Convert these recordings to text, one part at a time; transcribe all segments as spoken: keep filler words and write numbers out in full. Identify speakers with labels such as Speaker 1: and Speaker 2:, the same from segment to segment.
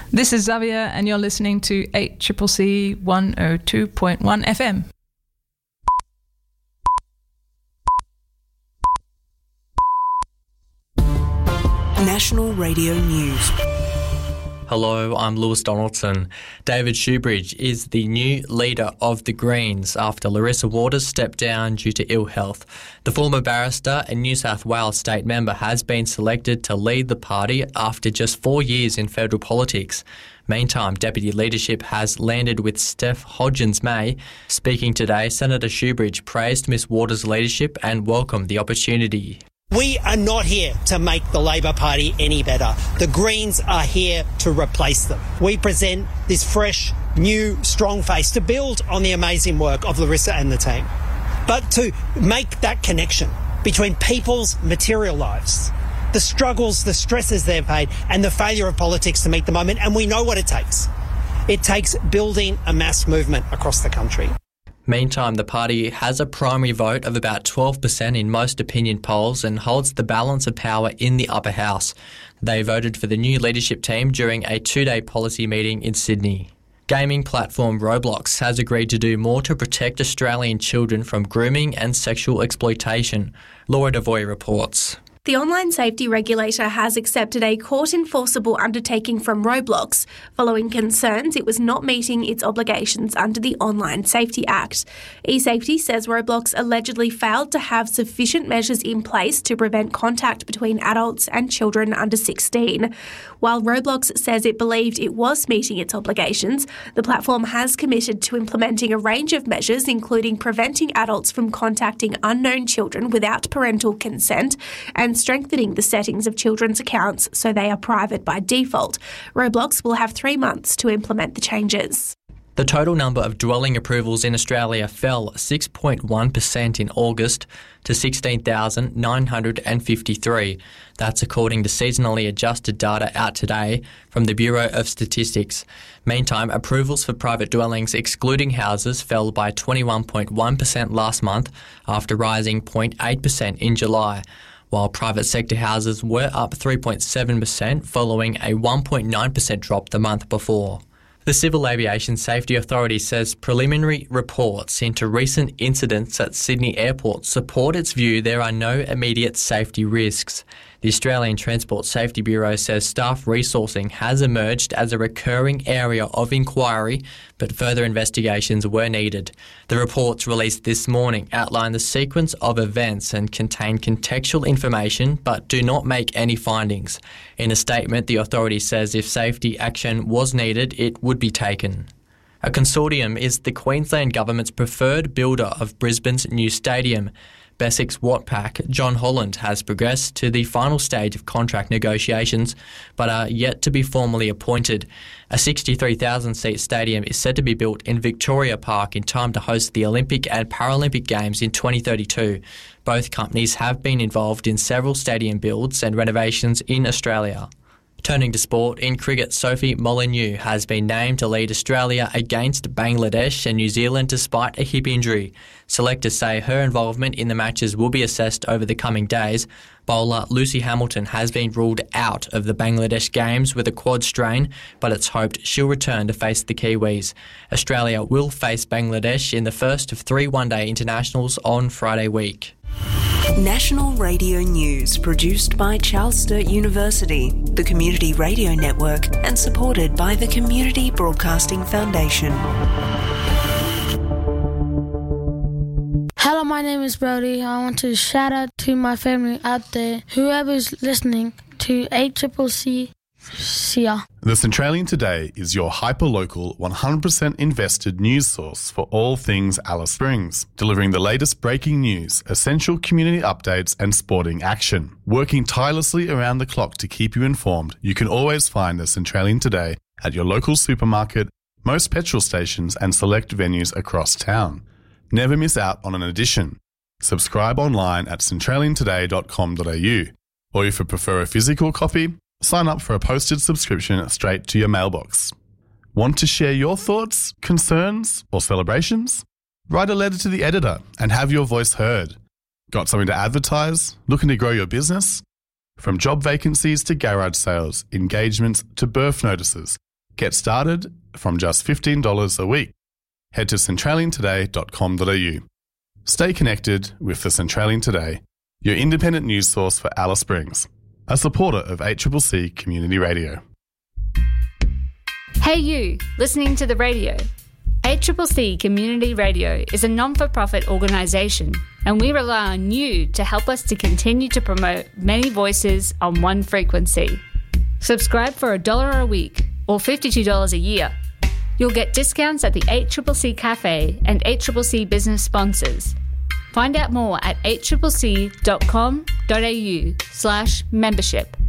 Speaker 1: This is Xavier, and you're listening to eight C C C one oh two point one F M.
Speaker 2: National Radio News.
Speaker 3: Hello, I'm Lewis Donaldson. David Shoebridge is the new leader of the Greens after Larissa Waters stepped down due to ill health. The former barrister and New South Wales state member has been selected to lead the party after just four years in federal politics. Meantime, deputy leadership has landed with Steph Hodgins-May. Speaking today, Senator Shoebridge praised Miss Waters' leadership and welcomed the opportunity.
Speaker 4: We are not here to make the Labor Party any better. The Greens are here to replace them. We present this fresh, new, strong face to build on the amazing work of Larissa and the team, but to make that connection between people's material lives, the struggles, the stresses they've had, and the failure of politics to meet the moment. And we know what it takes. It takes building a mass movement across the country.
Speaker 3: Meantime, the party has a primary vote of about twelve percent in most opinion polls and holds the balance of power in the upper house. They voted for the new leadership team during a two-day policy meeting in Sydney. Gaming platform Roblox has agreed to do more to protect Australian children from grooming and sexual exploitation. Laura Devoy reports.
Speaker 5: The online safety regulator has accepted a court-enforceable undertaking from Roblox following concerns it was not meeting its obligations under the Online Safety Act. eSafety says Roblox allegedly failed to have sufficient measures in place to prevent contact between adults and children under sixteen. While Roblox says it believed it was meeting its obligations, the platform has committed to implementing a range of measures, including preventing adults from contacting unknown children without parental consent and strengthening the settings of children's accounts so they are private by default. Roblox will have three months to implement the changes.
Speaker 3: The total number of dwelling approvals in Australia fell six point one percent in August to sixteen thousand nine hundred fifty-three. That's according to seasonally adjusted data out today from the Bureau of Statistics. Meantime, approvals for private dwellings excluding houses fell by twenty-one point one percent last month after rising zero point eight percent in July, while private sector houses were up three point seven percent following a one point nine percent drop the month before. The Civil Aviation Safety Authority says preliminary reports into recent incidents at Sydney Airport support its view there are no immediate safety risks. The Australian Transport Safety Bureau says staff resourcing has emerged as a recurring area of inquiry, but further investigations were needed. The reports released this morning outline the sequence of events and contain contextual information but do not make any findings. In a statement, the authority says if safety action was needed, it would be taken. A consortium is the Queensland Government's preferred builder of Brisbane's new stadium. Bessix Watpac John Holland has progressed to the final stage of contract negotiations but are yet to be formally appointed. A sixty-three thousand seat stadium is set to be built in Victoria Park in time to host the Olympic and Paralympic Games in twenty thirty-two. Both companies have been involved in several stadium builds and renovations in Australia. Turning to sport, in cricket, Sophie Molyneux has been named to lead Australia against Bangladesh and New Zealand despite a hip injury. Selectors say her involvement in the matches will be assessed over the coming days. Bowler Lucy Hamilton has been ruled out of the Bangladesh games with a quad strain, but it's hoped she'll return to face the Kiwis. Australia will face Bangladesh in the first of three one-day internationals on Friday week.
Speaker 2: National Radio News, produced by Charles Sturt University, the Community Radio Network, and supported by the Community Broadcasting Foundation.
Speaker 6: Hello, my name is Brody. I want to shout out to my family out there, whoever's listening to eight C C C. See ya.
Speaker 7: The Centralian Today is your hyper-local, one hundred percent invested news source for all things Alice Springs, delivering the latest breaking news, essential community updates and sporting action. Working tirelessly around the clock to keep you informed, you can always find the Centralian Today at your local supermarket, most petrol stations and select venues across town. Never miss out on an edition. Subscribe online at centralian today dot com dot a u, or if you prefer a physical copy, sign up for a posted subscription straight to your mailbox. Want to share your thoughts, concerns, or celebrations? Write a letter to the editor and have your voice heard. Got something to advertise? Looking to grow your business? From job vacancies to garage sales, engagements to birth notices, Get started from just fifteen dollars a week. Head to centralian today dot com dot a u. Stay connected with the Centralian Today, your independent news source for Alice Springs, a supporter of A C C C Community Radio.
Speaker 8: Hey you, listening to the radio. A C C C Community Radio is a non-for-profit organisation, and we rely on you to help us to continue to promote many voices on one frequency. Subscribe for a dollar a week or fifty-two dollars a year. You'll get discounts at the A C C C Cafe and A C C C business sponsors. Find out more at accc dot com dot a u slash membership.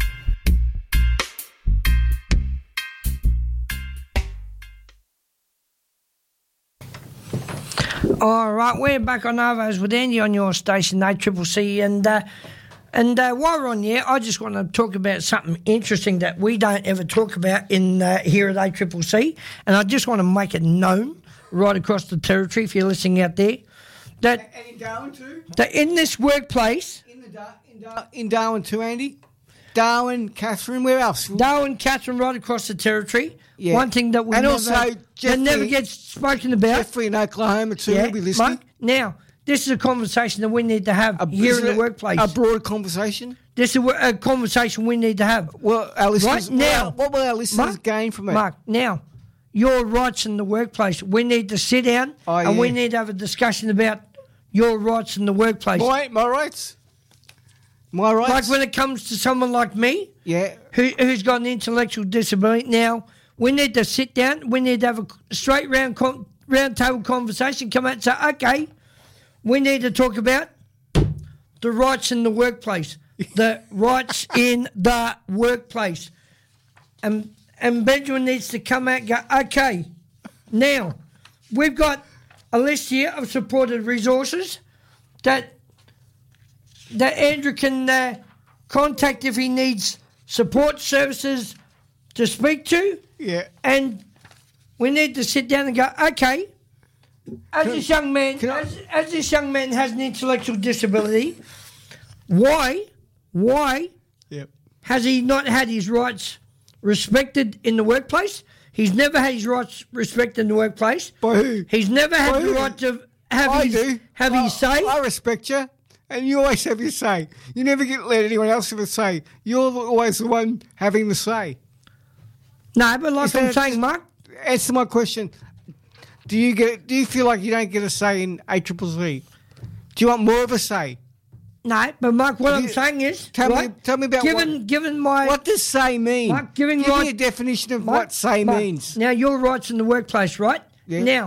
Speaker 9: All right, we're back on Arvos with Andy on your station, A C C C, and uh, and uh, while we're on here, I just want to talk about something interesting that we don't ever talk about in uh, here at A C C C, and I just want to make it known right across the territory, if you're listening out there, that,
Speaker 10: and in Darwin too?
Speaker 9: That in this workplace...
Speaker 10: In, the Dar- in, Dar- in Darwin too, Andy? Darwin, Catherine, where else?
Speaker 9: Darwin, Catherine, right across the territory.
Speaker 10: Yeah.
Speaker 9: One thing that we
Speaker 10: and
Speaker 9: never,
Speaker 10: also
Speaker 9: that
Speaker 10: Jeffrey,
Speaker 9: never gets spoken about.
Speaker 10: Jeffrey in Oklahoma too
Speaker 9: yeah,
Speaker 10: will be listening.
Speaker 9: Mike, now, this is a conversation that we need to have a, here in the workplace.
Speaker 10: A broader conversation?
Speaker 9: This is a, a conversation we need to have.
Speaker 10: Well, our listeners,
Speaker 9: right now,
Speaker 10: what will our listeners
Speaker 9: Mark,
Speaker 10: gain from it?
Speaker 9: Mark, now, your rights in the workplace. We need to sit down
Speaker 10: oh,
Speaker 9: and
Speaker 10: yeah.
Speaker 9: we need to have a discussion about your rights in the workplace.
Speaker 10: My, my rights? My rights?
Speaker 9: Like when it comes to someone like me,
Speaker 10: yeah,
Speaker 9: who, who's got an intellectual disability. Now, we need to sit down. We need to have a straight round, con- round table conversation, come out and say, okay, we need to talk about the rights in the workplace. The rights in the workplace. And, and Benjamin needs to come out and go, okay, now, we've got a list here of supported resources that that Andrew can uh, contact if he needs support services to speak to.
Speaker 10: Yeah.
Speaker 9: And we need to sit down and go, okay, as
Speaker 10: can,
Speaker 9: this young man,
Speaker 10: I,
Speaker 9: as, as this young man has an intellectual disability, why, why
Speaker 10: yep.
Speaker 9: has he not had his rights respected in the workplace? He's never had his rights respected in the workplace.
Speaker 10: By who?
Speaker 9: He's never had
Speaker 10: By
Speaker 9: the
Speaker 10: who?
Speaker 9: right to have
Speaker 10: I
Speaker 9: his
Speaker 10: do.
Speaker 9: have
Speaker 10: I,
Speaker 9: his say.
Speaker 10: I respect you, and you always have your say. You never get let anyone else have a say. You're always the one having the say.
Speaker 9: No, but like
Speaker 10: Is
Speaker 9: I'm
Speaker 10: that-
Speaker 9: saying, Mark,
Speaker 10: Answer my question. Do you get? Do you feel like you don't get a say in A C C C? Do you want more of a say?
Speaker 9: no, but Mark, what
Speaker 10: Have
Speaker 9: I'm
Speaker 10: you-
Speaker 9: saying is,
Speaker 10: Tell
Speaker 9: right,
Speaker 10: me. Tell me about
Speaker 9: given
Speaker 10: what,
Speaker 9: given my
Speaker 10: what does say mean.
Speaker 9: Mark, giving
Speaker 10: Give
Speaker 9: right-
Speaker 10: me a definition of
Speaker 9: Mark,
Speaker 10: what say
Speaker 9: Mark,
Speaker 10: means.
Speaker 9: Now, your rights in the workplace, right?
Speaker 10: Yeah.
Speaker 9: Now,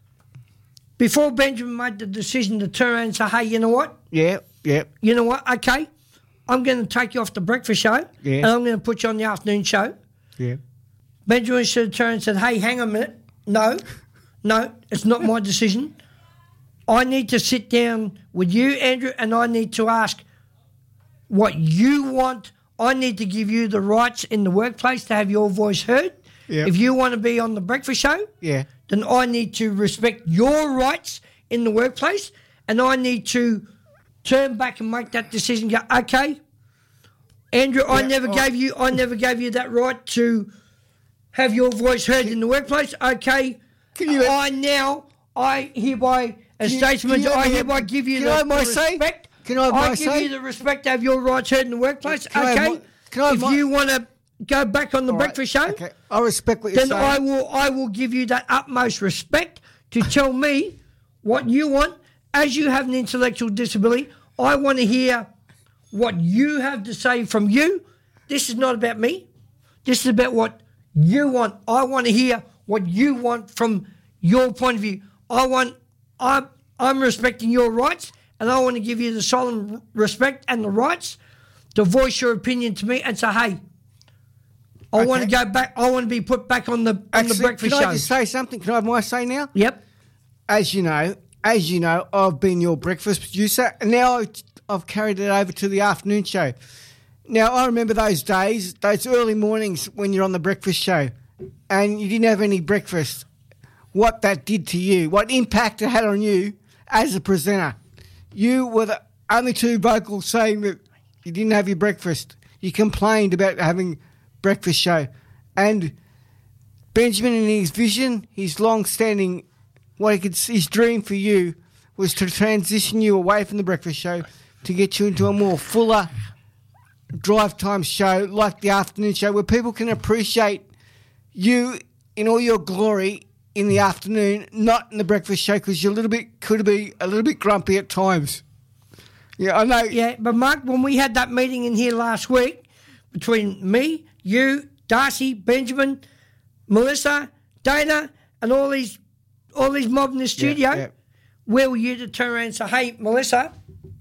Speaker 9: before Benjamin made the decision to turn around and say, hey, you know what?
Speaker 10: Yeah. Yeah.
Speaker 9: You know what? Okay, I'm going to take you off the breakfast show,
Speaker 10: Yeah.
Speaker 9: and I'm going to put you on the afternoon show.
Speaker 10: Yeah.
Speaker 9: Benjamin should have turned and said, hey, hang on a minute. No, no, it's not my decision. I need to sit down with you, Andrew, and I need to ask what you want. I need to give you the rights in the workplace to have your voice heard.
Speaker 10: Yeah.
Speaker 9: If you want to be on the breakfast show,
Speaker 10: Yeah.
Speaker 9: then I need to respect your rights in the workplace, and I need to turn back and make that decision. Go, okay, Andrew, I
Speaker 10: Yeah,
Speaker 9: never
Speaker 10: oh.
Speaker 9: gave you, I never gave you that right to have your voice heard in the workplace. Okay,
Speaker 10: Can you-
Speaker 9: I now, I hereby, as
Speaker 10: Can you-
Speaker 9: statesman,
Speaker 10: can you
Speaker 9: I
Speaker 10: have my-
Speaker 9: hereby give you
Speaker 10: can
Speaker 9: the,
Speaker 10: I have my
Speaker 9: the
Speaker 10: say?
Speaker 9: respect.
Speaker 10: Can I have my
Speaker 9: give
Speaker 10: say?
Speaker 9: you the respect to have your rights heard in the workplace.
Speaker 10: Can I have
Speaker 9: okay,
Speaker 10: my- can I have
Speaker 9: if
Speaker 10: my-
Speaker 9: you want to go back on the
Speaker 10: All right,
Speaker 9: breakfast show,
Speaker 10: Okay. I respect what you're
Speaker 9: then
Speaker 10: saying.
Speaker 9: I will I will give you that utmost respect to tell me what you want. As you have an intellectual disability, I want to hear what you have to say from you. This is not about me. This is about what you want. I want to hear what you want from your point of view. I want I'm I'm respecting your rights, and I want to give you the solemn respect and the rights to voice your opinion to me and say, hey, I
Speaker 10: Okay.
Speaker 9: want to go back. I want to be put back on the on
Speaker 10: Actually,
Speaker 9: the breakfast
Speaker 10: can
Speaker 9: show.
Speaker 10: I just say something? Can I have my say now?
Speaker 9: Yep.
Speaker 10: As you know, as you know, I've been your breakfast producer, and now I've, I've carried it over to the afternoon show. Now, I remember those days, those early mornings when you're on the breakfast show, and you didn't have any breakfast. What that did to you, what impact it had on you as a presenter. You were the only two vocals saying that you didn't have your breakfast. You complained about having breakfast show, and Benjamin, in his vision, his long-standing, what he could, his dream for you was to transition you away from the breakfast show to get you into a more fuller drive time show like the afternoon show where people can appreciate you in all your glory in the afternoon, not in the breakfast show, because you're a little bit, could be a little bit grumpy at times. Yeah, I know.
Speaker 9: Yeah, but Mark, when we had that meeting in here last week between me, you, Darcy, Benjamin, Melissa, Dana, and all these all these mob in the studio,
Speaker 10: Yeah, yeah.
Speaker 9: where were you to turn around and say, hey, Melissa,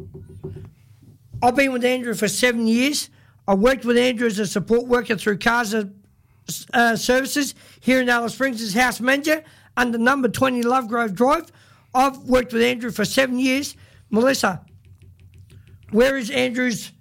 Speaker 9: I've been with Andrew for seven years. I worked with Andrew as a support worker through CASA uh, Services here in Alice Springs as house manager under number twenty Lovegrove Drive. I've worked with Andrew for seven years. Melissa, where is Andrew's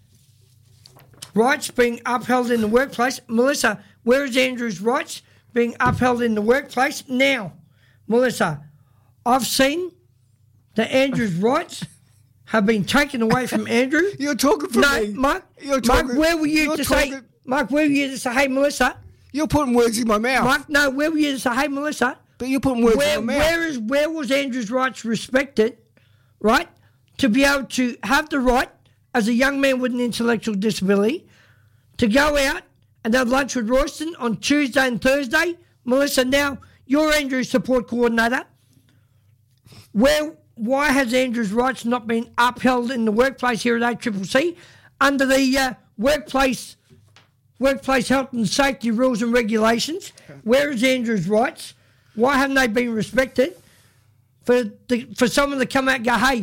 Speaker 9: rights being upheld in the workplace? Melissa, where is Andrew's rights being upheld in the workplace? Now, Melissa, I've seen that Andrew's rights have been taken away from Andrew.
Speaker 10: You're talking for
Speaker 9: no,
Speaker 10: me.
Speaker 9: Mark,
Speaker 10: You're
Speaker 9: Mark,
Speaker 10: talking,
Speaker 9: where were you
Speaker 10: you're
Speaker 9: to
Speaker 10: talking,
Speaker 9: say, Mark, where were you to say, hey, Melissa?
Speaker 10: You're putting words in my mouth.
Speaker 9: Mark, no, where were you to say, hey, Melissa?
Speaker 10: But you're putting words
Speaker 9: where,
Speaker 10: in my mouth.
Speaker 9: Where, is, where was Andrew's rights respected, right, to be able to have the right, as a young man with an intellectual disability, to go out and have lunch with Royston on Tuesday and Thursday? Melissa, now, you're Andrew's support coordinator. Where, why has Andrew's rights not been upheld in the workplace here at A C C C under the uh, workplace workplace health and safety rules and regulations? Where is Andrew's rights? Why haven't they been respected? For the, for someone to come out and go, hey,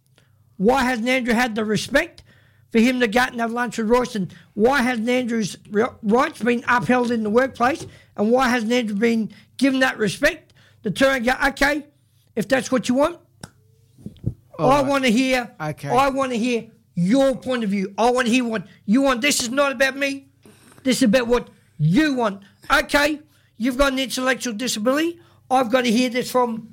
Speaker 9: why hasn't Andrew had the respect for him to go out and have lunch with Royston? Why hasn't Andrew's rights been upheld in the workplace? And why hasn't Andrew been given that respect to turn and go, okay, if that's what you want,
Speaker 10: All
Speaker 9: I
Speaker 10: right.
Speaker 9: want to hear,
Speaker 10: Okay.
Speaker 9: I want to hear your point of view. I want to hear what you want. This is not about me. This is about what you want. Okay, you've got an intellectual disability. I've got to hear this from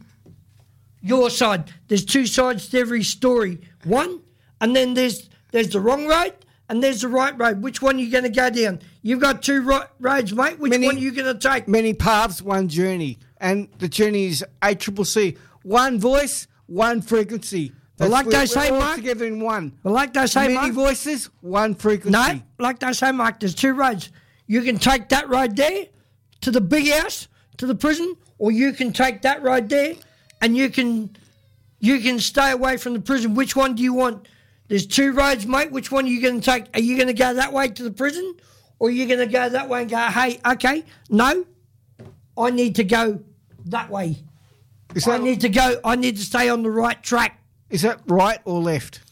Speaker 9: your side. There's two sides to every story. One, and then there's there's the wrong road and there's the right road. Which one are you going to go down? You've got two right roads, mate. Which
Speaker 10: Many-
Speaker 9: one are you going to take?
Speaker 10: Many paths, one journey. And the journey is A C C C. One voice, one frequency.
Speaker 9: But like
Speaker 10: we're-
Speaker 9: they say,
Speaker 10: we're all
Speaker 9: Mark-
Speaker 10: together in one.
Speaker 9: But like they say,
Speaker 10: Many
Speaker 9: Mark,
Speaker 10: voices, one frequency.
Speaker 9: no, like they say, Mark, there's two roads. You can take that road there to the big house, to the prison, or you can take that road there and you can you can stay away from the prison. Which one do you want? There's two roads, mate. Which one are you going to take? Are you going to go that way to the prison, or are you going to go that way and go, hey, okay, no, I need to go that way.
Speaker 10: Is
Speaker 9: I
Speaker 10: that,
Speaker 9: need to go, I need to stay on the right track.
Speaker 10: is that right or left?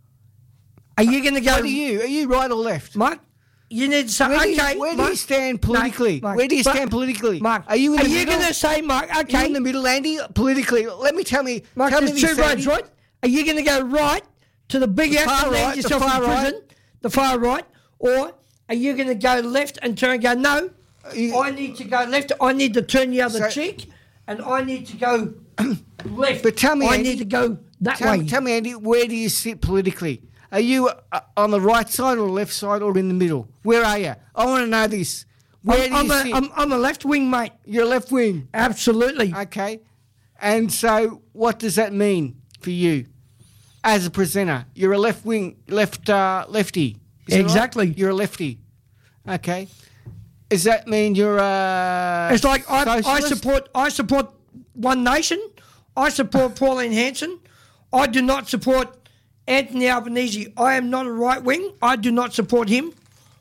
Speaker 9: Are you going to go,
Speaker 10: What are you? Are you right or left?
Speaker 9: Mark? You need to say,
Speaker 10: Where do you,
Speaker 9: okay,
Speaker 10: where do
Speaker 9: Mark,
Speaker 10: you stand politically?
Speaker 9: Mark,
Speaker 10: where do you
Speaker 9: Mark,
Speaker 10: stand politically?
Speaker 9: Mark,
Speaker 10: are you in
Speaker 9: are
Speaker 10: the
Speaker 9: you
Speaker 10: middle?
Speaker 9: going to say, Mark,
Speaker 10: Are you
Speaker 9: okay,
Speaker 10: in the middle, Andy? Politically, let me tell me.
Speaker 9: Mark,
Speaker 10: tell me
Speaker 9: there's
Speaker 10: this,
Speaker 9: two roads,
Speaker 10: Andy.
Speaker 9: right? Are you going to go right to the big house
Speaker 10: far
Speaker 9: and land
Speaker 10: right, the
Speaker 9: yourself
Speaker 10: far
Speaker 9: in
Speaker 10: right.
Speaker 9: prison, the far right, or are you going to go left and turn and go, no,
Speaker 10: You-
Speaker 9: I need to go left, I need to turn the other
Speaker 10: So-
Speaker 9: cheek, and I need to go left.
Speaker 10: But tell me,
Speaker 9: I
Speaker 10: Andy,
Speaker 9: need to go that
Speaker 10: Tell,
Speaker 9: way.
Speaker 10: tell me, Andy, where do you sit politically? Are you uh, on the right side or left side or in the middle? Where are you? I want to know this. Where
Speaker 9: I'm,
Speaker 10: do
Speaker 9: I'm,
Speaker 10: you
Speaker 9: a,
Speaker 10: sit?
Speaker 9: I'm, I'm a left wing, mate.
Speaker 10: You're left wing.
Speaker 9: Absolutely.
Speaker 10: Okay. And so what does that mean for you as a presenter? You're a left wing, left uh, lefty. Is that right?
Speaker 9: Exactly.
Speaker 10: You're a lefty. Okay. Does that mean you're a
Speaker 9: It's like I, I
Speaker 10: socialist?
Speaker 9: support I support One Nation. I support Pauline Hanson. I do not support Anthony Albanese. I am not a right wing. I do not support him.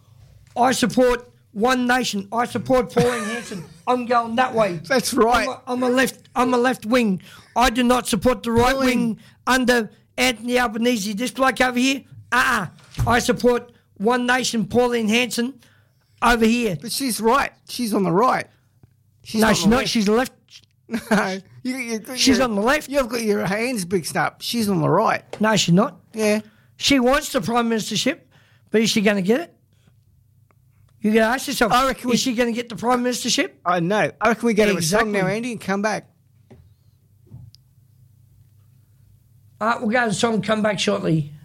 Speaker 9: I support One Nation. I support Pauline Hanson. I'm going that way.
Speaker 10: That's right.
Speaker 9: I'm a, I'm a left. I'm a left wing. I do not support the right
Speaker 10: Pauline-
Speaker 9: wing under Anthony Albanese. This bloke over here. Uh uh I support One Nation. Pauline Hanson over here.
Speaker 10: But she's right. She's on the right. She's
Speaker 9: no,
Speaker 10: on
Speaker 9: she's
Speaker 10: the
Speaker 9: not.
Speaker 10: left.
Speaker 9: She's left.
Speaker 10: No, you, you,
Speaker 9: She's
Speaker 10: you're-
Speaker 9: on the left.
Speaker 10: You've got your hands mixed up. She's on the right.
Speaker 9: No, she's not.
Speaker 10: Yeah.
Speaker 9: She wants the prime ministership, but is she going to get it? You got to ask yourself.
Speaker 10: I reckon we-
Speaker 9: is she going to get the prime ministership?
Speaker 10: I know. I reckon we go to a
Speaker 9: Exactly.
Speaker 10: song now, Andy, and come back.
Speaker 9: All right, we'll go to the song and come back shortly.